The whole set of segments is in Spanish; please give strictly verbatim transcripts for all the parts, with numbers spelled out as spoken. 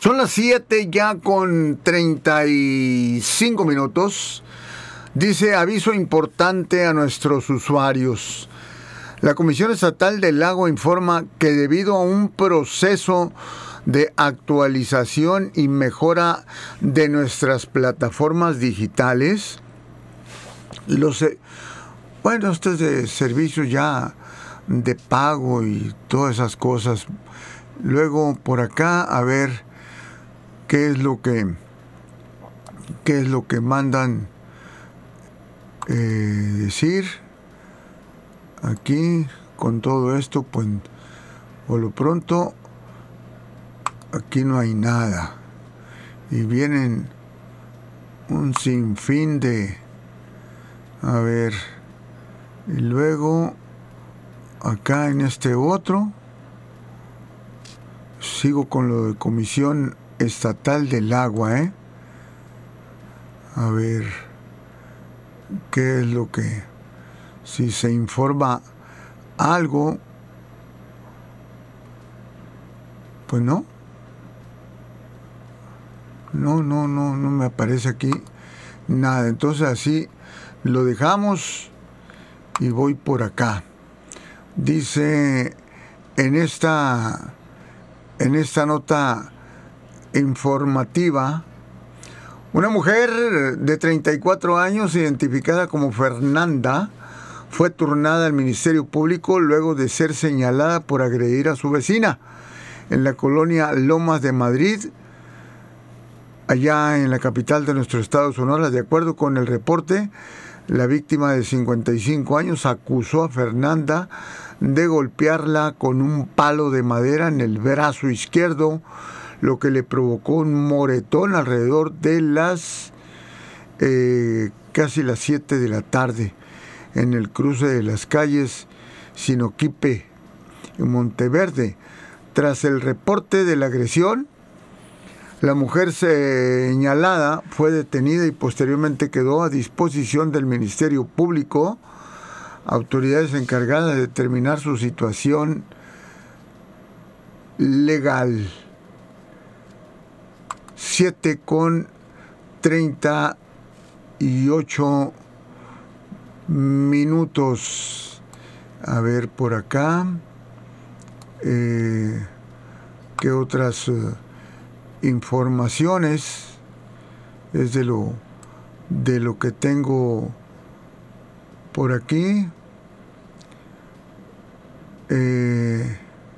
Son las siete ya con treinta y cinco minutos. Dice, aviso importante a nuestros usuarios. La Comisión Estatal del Agua informa que debido a un proceso de actualización y mejora de nuestras plataformas digitales, los, bueno, esto es de servicios ya de pago y todas esas cosas. Luego por acá, a ver qué es lo que qué es lo que mandan eh, decir aquí con todo esto. Pues por lo pronto aquí no hay nada y vienen un sinfín de, a ver, y luego acá en este otro sigo con lo de Comisión Estatal del Agua, ¿eh? A ver, ¿qué es lo que, si se informa algo? Pues no. No, no, no, no me aparece aquí nada. Entonces así lo dejamos y voy por acá. Dice en esta, en esta nota informativa, una mujer de treinta y cuatro años, identificada como Fernanda, fue turnada al Ministerio Público luego de ser señalada por agredir a su vecina en la colonia Lomas de Madrid, allá en la capital de nuestro estado Sonora. De acuerdo con el reporte, la víctima de cincuenta y cinco años acusó a Fernanda de golpearla con un palo de madera en el brazo izquierdo, lo que le provocó un moretón alrededor de las eh, casi las siete de la tarde en el cruce de las calles Sinoquipe y Monteverde. Tras el reporte de la agresión, la mujer señalada fue detenida y posteriormente quedó a disposición del Ministerio Público, autoridades encargadas de determinar su situación legal. siete con treinta y ocho minutos. A ver por acá. Eh, ¿Qué otras uh, informaciones? Es de lo, de lo que tengo por aquí. Eh,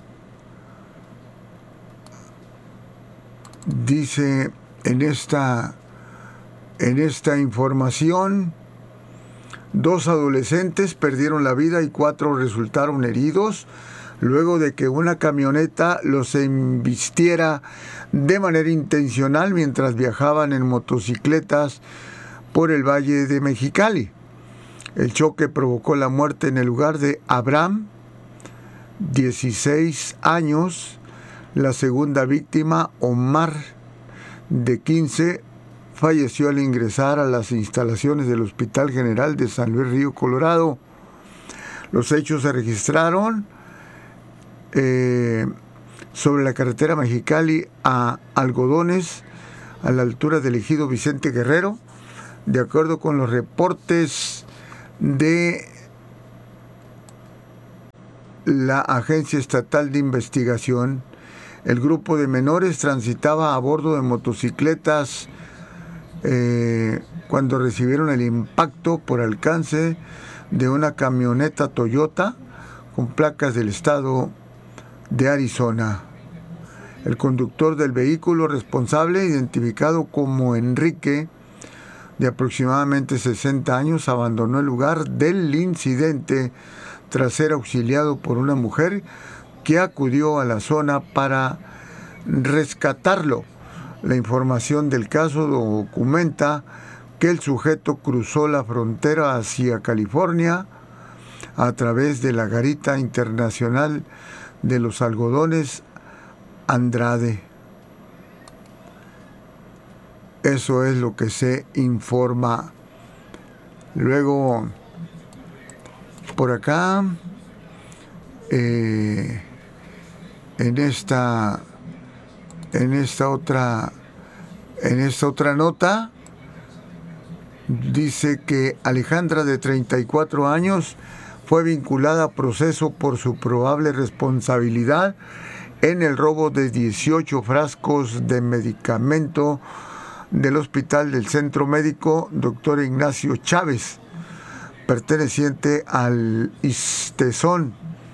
dice en esta, en esta información, dos adolescentes perdieron la vida y cuatro resultaron heridos luego de que una camioneta los embistiera de manera intencional mientras viajaban en motocicletas por el Valle de Mexicali. El choque provocó la muerte en el lugar de Abraham, dieciséis años. La segunda víctima, Omar, de quince, falleció al ingresar a las instalaciones del Hospital General de San Luis Río Colorado. Los hechos se registraron eh, sobre la carretera Mexicali a Algodones, a la altura del ejido Vicente Guerrero. De acuerdo con los reportes de la Agencia Estatal de Investigación, el grupo de menores transitaba a bordo de motocicletas eh, cuando recibieron el impacto por alcance de una camioneta Toyota con placas del estado de Arizona. El conductor del vehículo responsable, identificado como Enrique, de aproximadamente sesenta años, abandonó el lugar del incidente tras ser auxiliado por una mujer que acudió a la zona para rescatarlo. La información del caso documenta que el sujeto cruzó la frontera hacia California a través de la garita internacional de los algodones Andrade. Eso es lo que se informa. Luego, por acá, eh, en esta en esta otra, en esta otra nota, dice que Alejandra, de treinta y cuatro años, fue vinculada a proceso por su probable responsabilidad en el robo de dieciocho frascos de medicamento del Hospital del Centro Médico Doctor Ignacio Chávez, perteneciente al ISTESON.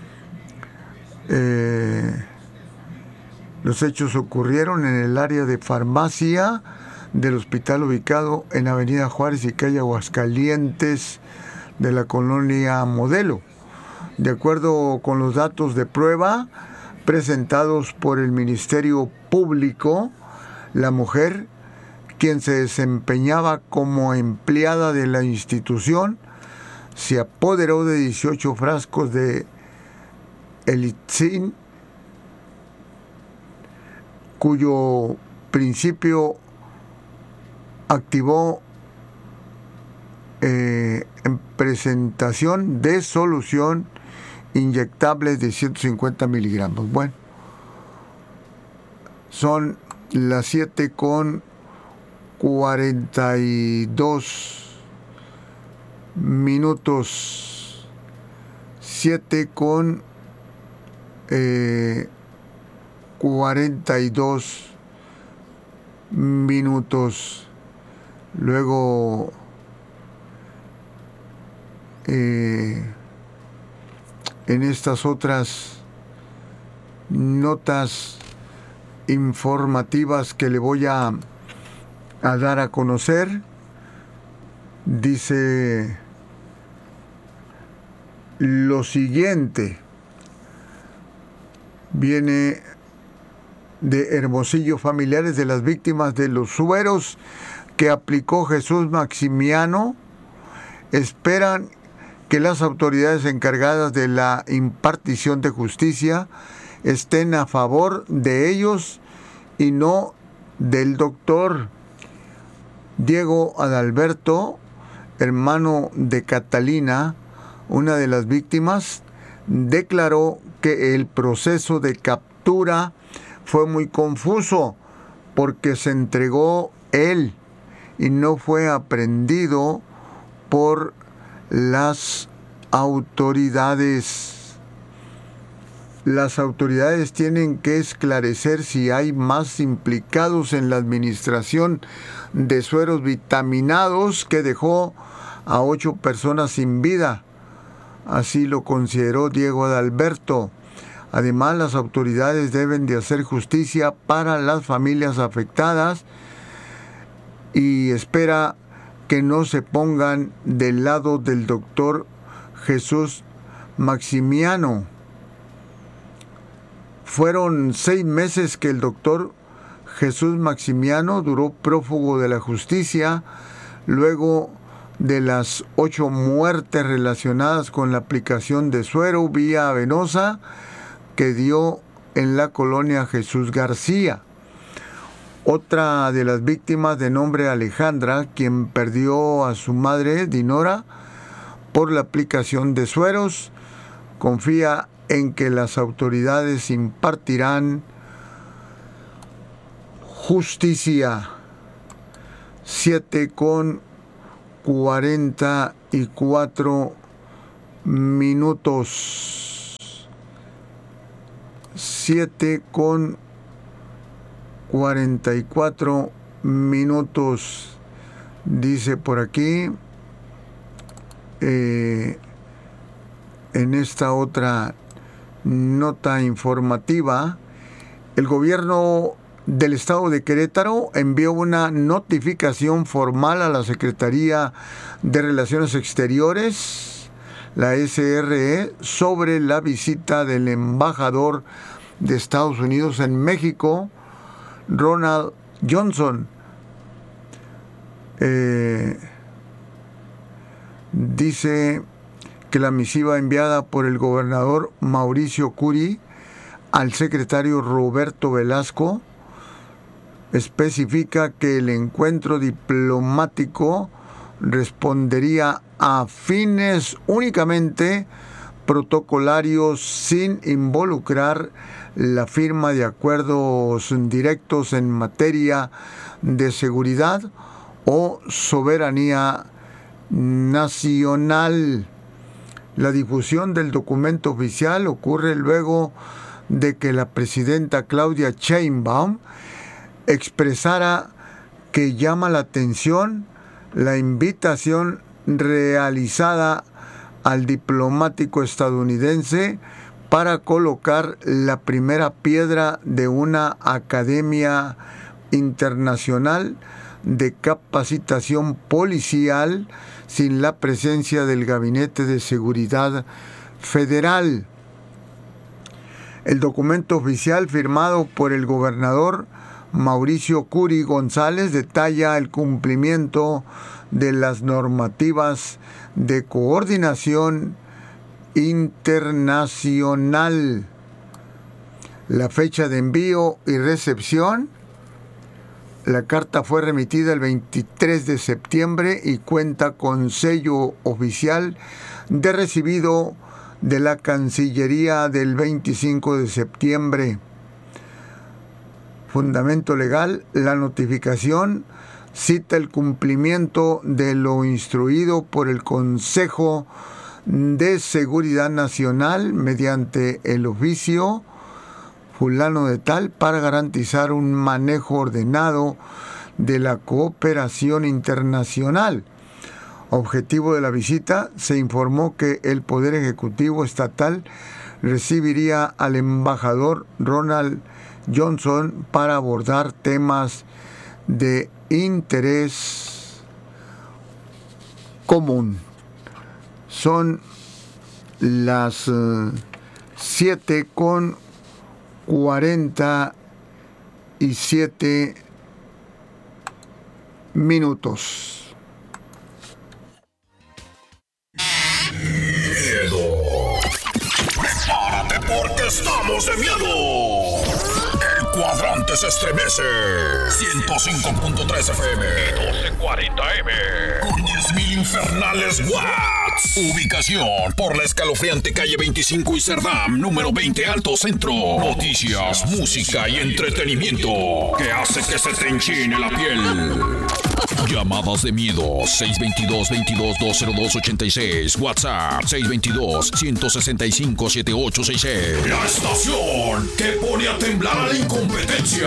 Eh, los hechos ocurrieron en el área de farmacia del hospital ubicado en Avenida Juárez y calle Aguascalientes de la colonia Modelo. De acuerdo con los datos de prueba presentados por el Ministerio Público, la mujer, quien se desempeñaba como empleada de la institución, se apoderó de dieciocho frascos de Elitzin, cuyo principio activó eh, en presentación de solución inyectable de ciento cincuenta miligramos. Bueno, son las siete con cuarenta y dos minutos. siete con cuarenta y dos minutos. Luego eh, en estas otras notas informativas que le voy a, a dar a conocer, dice lo siguiente. Viene de Hermosillo: familiares de las víctimas de los sueros que aplicó Jesús Maximiano esperan que las autoridades encargadas de la impartición de justicia estén a favor de ellos y no del doctor Diego Adalberto, hermano de Catalina, una de las víctimas. Declaró que el proceso de captura fue muy confuso porque se entregó él y no fue aprehendido por las autoridades. Las autoridades tienen que esclarecer si hay más implicados en la administración de sueros vitaminados que dejó a ocho personas sin vida. Así lo consideró Diego Adalberto. Además, las autoridades deben de hacer justicia para las familias afectadas y espera que no se pongan del lado del doctor Jesús Maximiano. Fueron seis meses que el doctor Jesús Maximiano duró prófugo de la justicia luego de las ocho muertes relacionadas con la aplicación de suero vía venosa que dio en la colonia Jesús García. Otra de las víctimas, de nombre Alejandra, quien perdió a su madre Dinora por la aplicación de sueros, confía en que las autoridades impartirán justicia. siete con cuarenta y cuatro minutos. siete con cuarenta y cuatro minutos. Dice por aquí, eh, en esta otra nota informativa, el gobierno del estado de Querétaro envió una notificación formal a la Secretaría de Relaciones Exteriores, la S R E, sobre la visita del embajador de Estados Unidos en México, Ronald Johnson. Eh, dice que la misiva enviada por el gobernador Mauricio Curi al secretario Roberto Velasco especifica que el encuentro diplomático respondería a fines únicamente protocolarios sin involucrar la firma de acuerdos directos en materia de seguridad o soberanía nacional. La difusión del documento oficial ocurre luego de que la presidenta Claudia Sheinbaum expresara que llama la atención la invitación realizada al diplomático estadounidense para colocar la primera piedra de una academia internacional de capacitación policial sin la presencia del Gabinete de Seguridad Federal. El documento oficial firmado por el gobernador Mauricio Curi González detalla el cumplimiento de las normativas de coordinación internacional. La fecha de envío y recepción. La carta fue remitida el veintitrés de septiembre y cuenta con sello oficial de recibido de la Cancillería del veinticinco de septiembre. Fundamento legal: la notificación cita el cumplimiento de lo instruido por el Consejo de Seguridad Nacional mediante el oficio fulano de tal para garantizar un manejo ordenado de la cooperación internacional. Objetivo de la visita: se informó que el Poder Ejecutivo Estatal recibiría al embajador Ronald Johnson para abordar temas de interés común. Son las siete con cuarenta y siete minutos. Miedo. Prepárate porque estamos de miedo. El cuadrante se estremece. ciento cinco punto tres F M. doce cuarenta M. Con diez mil infernales watts. Ubicación por la escalofriante calle veinticinco y Cerdam, número veinte Alto Centro. Noticias, música y entretenimiento que hace que se te enchine la piel. Llamadas de miedo seis dos dos, veintidós, doscientos dos ochenta y seis. WhatsApp seis dos dos, ciento sesenta y cinco, setenta y ocho sesenta y seis. La estación que pone a temblar a la incompetencia.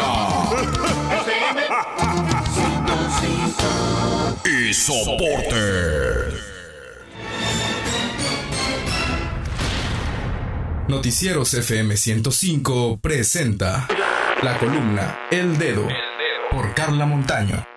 Y soporte. Noticieros F M ciento cinco presenta la columna El Dedo por Carla Montaño.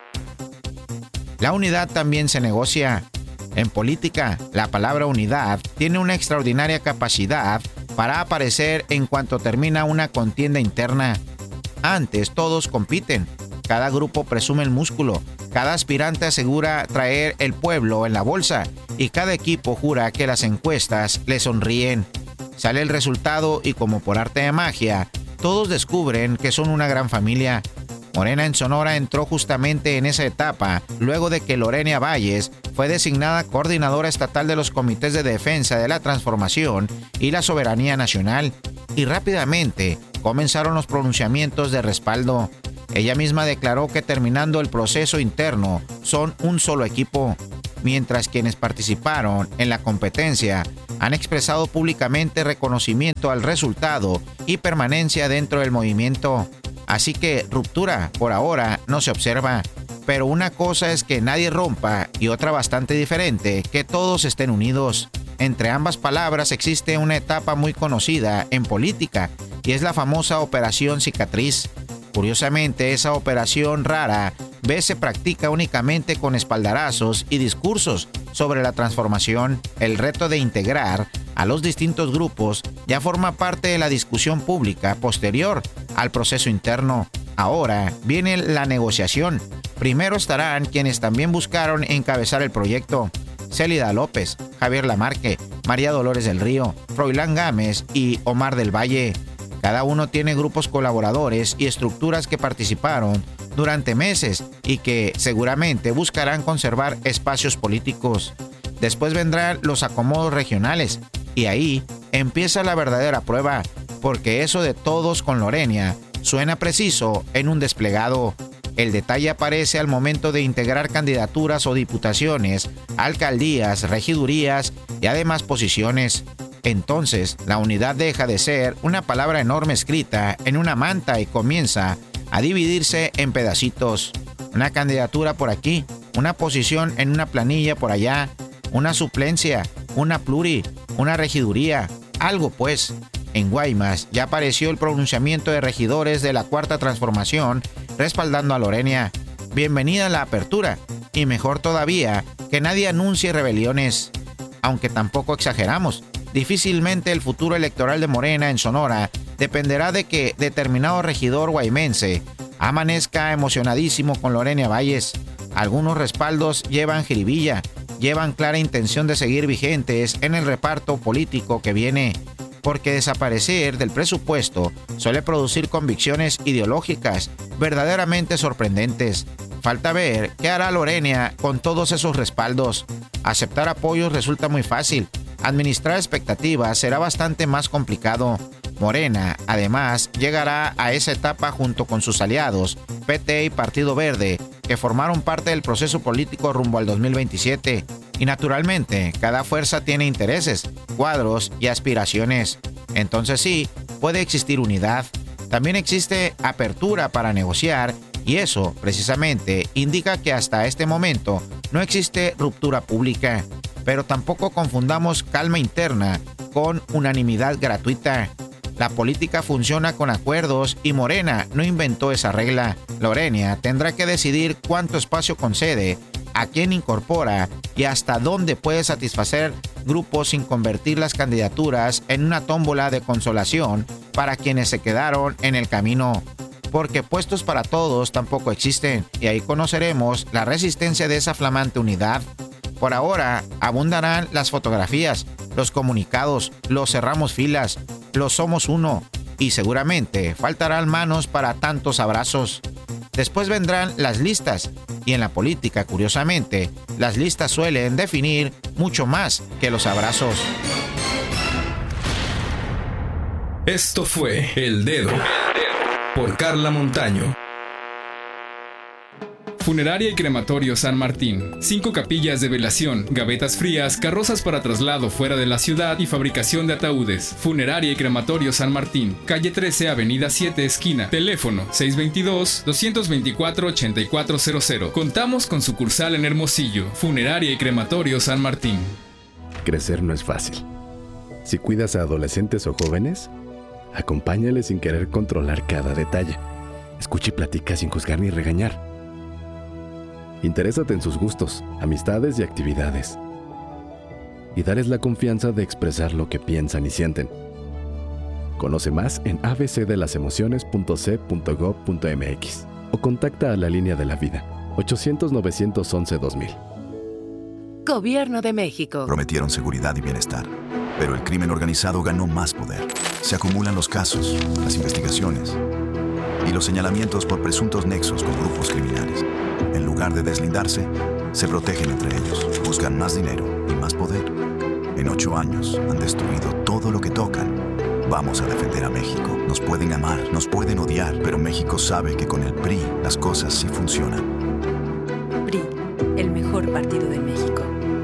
La unidad también se negocia. En política, la palabra unidad tiene una extraordinaria capacidad para aparecer en cuanto termina una contienda interna. Antes todos compiten, cada grupo presume el músculo, cada aspirante asegura traer el pueblo en la bolsa y cada equipo jura que las encuestas le sonríen. Sale el resultado y como por arte de magia, todos descubren que son una gran familia. Morena en Sonora entró justamente en esa etapa, luego de que Lorena Valles fue designada coordinadora estatal de los comités de defensa de la transformación y la soberanía nacional, y rápidamente comenzaron los pronunciamientos de respaldo. Ella misma declaró que terminando el proceso interno son un solo equipo, mientras quienes participaron en la competencia han expresado públicamente reconocimiento al resultado y permanencia dentro del movimiento. Así que ruptura por ahora no se observa, pero una cosa es que nadie rompa y otra bastante diferente, que todos estén unidos. Entre ambas palabras existe una etapa muy conocida en política y es la famosa Operación Cicatriz. Curiosamente, esa operación rara vez se practica únicamente con espaldarazos y discursos sobre la transformación. El reto de integrar a los distintos grupos ya forma parte de la discusión pública posterior al proceso interno. Ahora viene la negociación. Primero estarán quienes también buscaron encabezar el proyecto: Célida López, Javier Lamarque, María Dolores del Río, Froilán Gámez y Omar del Valle. Cada uno tiene grupos colaboradores y estructuras que participaron durante meses y que seguramente buscarán conservar espacios políticos. Después vendrán los acomodos regionales Y ahí empieza la verdadera prueba, porque eso de todos con Lorena suena preciso en un desplegado. El detalle aparece al momento de integrar candidaturas o diputaciones, alcaldías, regidurías y además posiciones. Entonces, la unidad deja de ser una palabra enorme escrita en una manta y comienza a dividirse en pedacitos. Una candidatura por aquí, una posición en una planilla por allá, una suplencia, una pluri, una regiduría, algo pues. En Guaymas ya apareció el pronunciamiento de regidores de la Cuarta Transformación respaldando a Lorena. Bienvenida a la apertura, y mejor todavía que nadie anuncie rebeliones. Aunque tampoco exageramos, difícilmente el futuro electoral de Morena en Sonora dependerá de que determinado regidor guaymense amanezca emocionadísimo con Lorena Valles. Algunos respaldos llevan jiribilla, llevan clara intención de seguir vigentes en el reparto político que viene, porque desaparecer del presupuesto suele producir convicciones ideológicas verdaderamente sorprendentes. Falta ver qué hará Lorena con todos esos respaldos. Aceptar apoyos resulta muy fácil. Administrar expectativas será bastante más complicado. Morena, además, llegará a esa etapa junto con sus aliados, P T y Partido Verde, que formaron parte del proceso político rumbo al dos mil veintisiete. Y naturalmente, cada fuerza tiene intereses, cuadros y aspiraciones. Entonces sí, puede existir unidad. También existe apertura para negociar, y eso, precisamente, indica que hasta este momento no existe ruptura pública. Pero tampoco confundamos calma interna con unanimidad gratuita. La política funciona con acuerdos y Morena no inventó esa regla. Lorena tendrá que decidir cuánto espacio concede, a quién incorpora y hasta dónde puede satisfacer grupos sin convertir las candidaturas en una tómbola de consolación para quienes se quedaron en el camino. Porque puestos para todos tampoco existen, y ahí conoceremos la resistencia de esa flamante unidad. Por ahora abundarán las fotografías, los comunicados, los cerramos filas, los somos uno, y seguramente faltarán manos para tantos abrazos. Después vendrán las listas, y en la política, curiosamente, las listas suelen definir mucho más que los abrazos. Esto fue El Dedo, por Carla Montaño. Funeraria y Crematorio San Martín. Cinco capillas de velación, gavetas frías, carrozas para traslado fuera de la ciudad y fabricación de ataúdes. Funeraria y Crematorio San Martín. Calle trece, Avenida siete, esquina. Teléfono seis dos dos, dos dos cuatro, ocho cuatro cero cero. Contamos con sucursal en Hermosillo. Funeraria y Crematorio San Martín. Crecer no es fácil. Si cuidas a adolescentes o jóvenes, acompáñales sin querer controlar cada detalle. Escucha y platica sin juzgar ni regañar. Interésate en sus gustos, amistades y actividades. Y darles la confianza de expresar lo que piensan y sienten. Conoce más en a b c de las emociones punto c punto gov punto m x o contacta a la Línea de la Vida, ochocientos, novecientos once, dos mil. Gobierno de México. Prometieron seguridad y bienestar, pero el crimen organizado ganó más poder. Se acumulan los casos, las investigaciones y los señalamientos por presuntos nexos con grupos criminales. En lugar de deslindarse, se protegen entre ellos, buscan más dinero y más poder. En ocho años han destruido todo lo que tocan. Vamos a defender a México. Nos pueden amar, nos pueden odiar, pero México sabe que con el P R I las cosas sí funcionan. P R I, el mejor partido de México.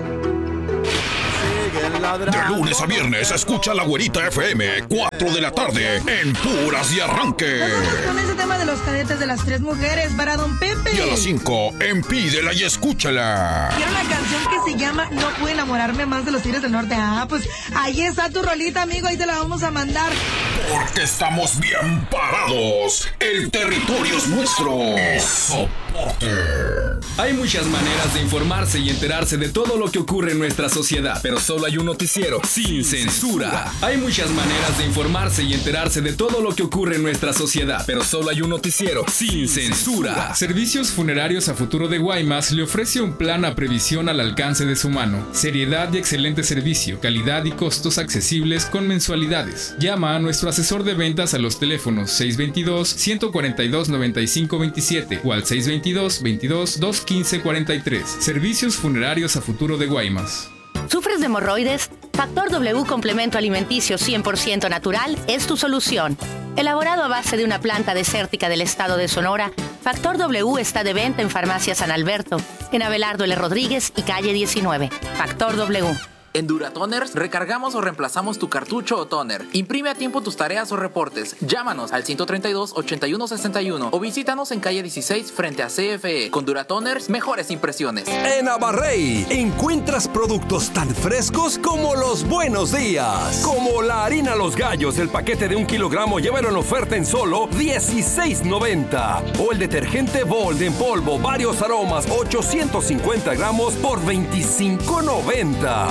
De lunes a viernes, escucha La Güerita F M, cuatro de la tarde, en Puras y Arranque. Con ese tema de los cadetes de las tres mujeres para Don Pepe. Y a las cinco, en Pídela y Escúchala. Quiero una canción que se llama No puedo enamorarme más de los Tigres del Norte. Ah, pues ahí está tu rolita, amigo, ahí te la vamos a mandar. Porque estamos bien parados. El territorio es nuestro. Soporte. Hay muchas maneras de informarse y enterarse de todo lo que ocurre en nuestra sociedad, pero solo hay un noticiero sin censura. Hay muchas maneras de informarse y enterarse de todo lo que ocurre en nuestra sociedad, pero solo hay un noticiero sin censura. Servicios Funerarios a Futuro de Guaymas le ofrece un plan a previsión al alcance de su mano. Seriedad y excelente servicio, calidad y costos accesibles con mensualidades. Llama a nuestro asesor de ventas a los teléfonos seis dos dos, uno cuatro dos, nueve cinco dos siete o al seis dos dos, veintidós, doscientos quince cuarenta y tres. Servicios Funerarios a Futuro de Guaymas. ¿Sufres de hemorroides? Factor W Complemento Alimenticio cien por ciento natural es tu solución. Elaborado a base de una planta desértica del estado de Sonora, Factor W está de venta en Farmacia San Alberto, en Abelardo L. Rodríguez y calle diecinueve. Factor W. En Duratoners recargamos o reemplazamos tu cartucho o toner. Imprime a tiempo tus tareas o reportes. Llámanos al ciento treinta y dos, ochenta y uno sesenta y uno o visítanos en calle dieciséis frente a C F E. Con Duratoners, mejores impresiones. En Abarrey encuentras productos tan frescos como los buenos días. Como la harina Los Gallos, el paquete de un kilogramo llévalo en oferta en solo dieciséis noventa. O el detergente Bold en polvo, varios aromas, ochocientos cincuenta gramos por veinticinco noventa.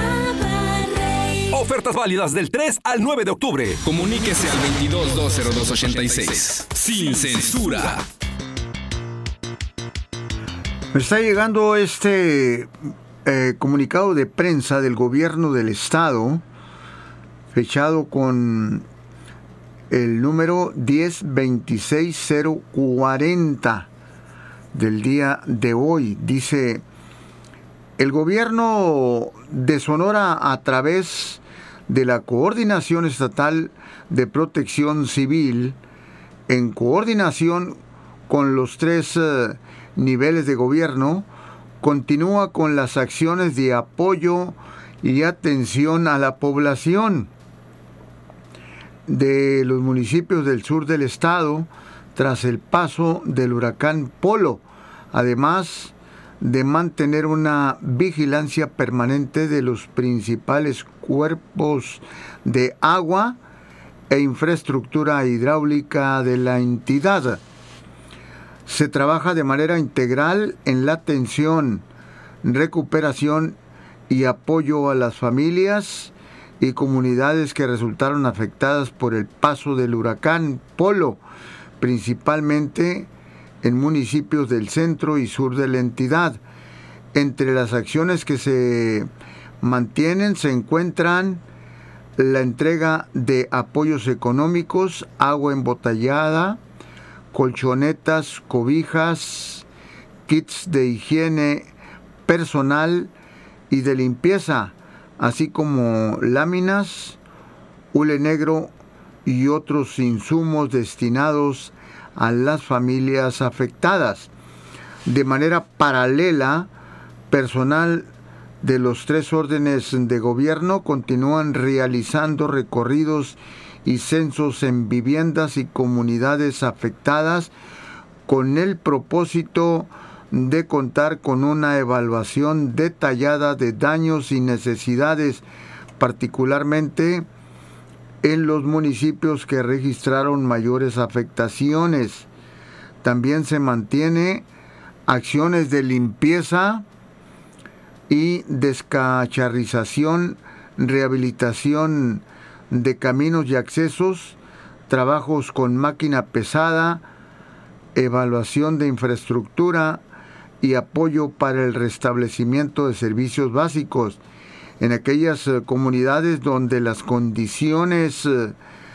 Ofertas válidas del tres al nueve de octubre. Comuníquese al veintidós dos cero dos ochenta y seis. Sin censura. Me está llegando este eh, comunicado de prensa del gobierno del estado, fechado con el número diez veintiséis cero cuarenta del día de hoy. Dice: el gobierno de Sonora, a través de la Coordinación Estatal de Protección Civil, en coordinación con los tres eh, niveles de gobierno, continúa con las acciones de apoyo y atención a la población de los municipios del sur del estado tras el paso del huracán Polo, además de mantener una vigilancia permanente de los principales cuerpos de agua e infraestructura hidráulica de la entidad. Se trabaja de manera integral en la atención, recuperación y apoyo a las familias y comunidades que resultaron afectadas por el paso del huracán Polo, principalmente en municipios del centro y sur de la entidad. Entre las acciones que se mantienen se encuentran la entrega de apoyos económicos, agua embotellada, colchonetas, cobijas, kits de higiene personal y de limpieza, así como láminas, hule negro y otros insumos destinados a las familias afectadas. De manera paralela, personal de los tres órdenes de gobierno continúan realizando recorridos y censos en viviendas y comunidades afectadas con el propósito de contar con una evaluación detallada de daños y necesidades, particularmente en los municipios que registraron mayores afectaciones. También se mantiene acciones de limpieza y descacharrización, rehabilitación de caminos y accesos, trabajos con máquina pesada, evaluación de infraestructura y apoyo para el restablecimiento de servicios básicos en aquellas eh, comunidades donde las condiciones eh,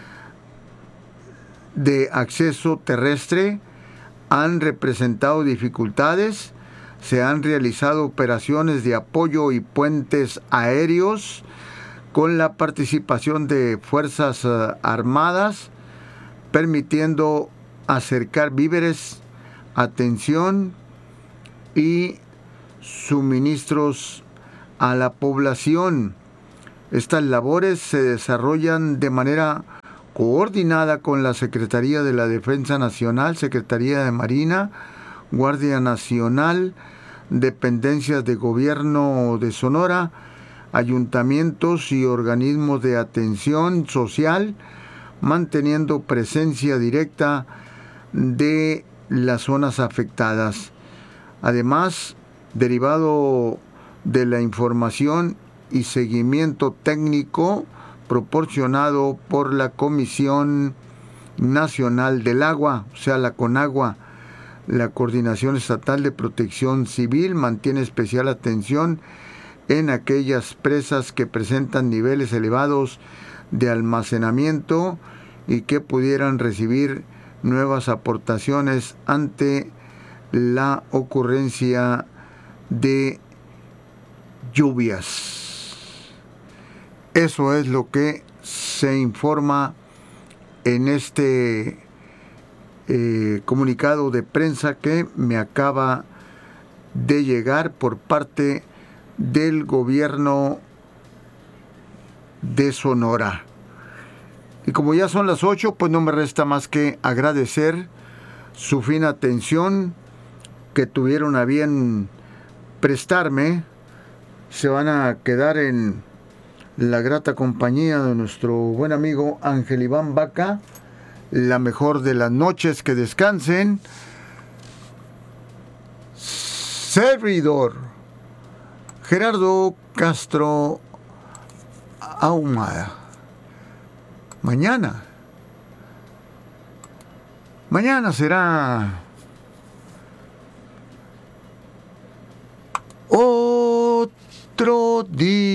de acceso terrestre han representado dificultades. Se han realizado operaciones de apoyo y puentes aéreos con la participación de Fuerzas eh, Armadas, permitiendo acercar víveres, atención y suministros a la población. Estas labores se desarrollan de manera coordinada con la Secretaría de la Defensa Nacional, Secretaría de Marina, Guardia Nacional, dependencias de gobierno de Sonora, ayuntamientos y organismos de atención social, manteniendo presencia directa de las zonas afectadas. Además, derivado de la información y seguimiento técnico proporcionado por la Comisión Nacional del Agua, o sea, la CONAGUA, la Coordinación Estatal de Protección Civil mantiene especial atención en aquellas presas que presentan niveles elevados de almacenamiento y que pudieran recibir nuevas aportaciones ante la ocurrencia de lluvias. Eso es lo que se informa en este eh, comunicado de prensa que me acaba de llegar por parte del gobierno de Sonora. Y como ya son las ocho, pues no me resta más que agradecer su fina atención que tuvieron a bien prestarme. Se van a quedar en la grata compañía de nuestro buen amigo Ángel Iván Vaca. La mejor de las noches, que descansen. Servidor Gerardo Castro Ahumada. Mañana. Mañana será otro día.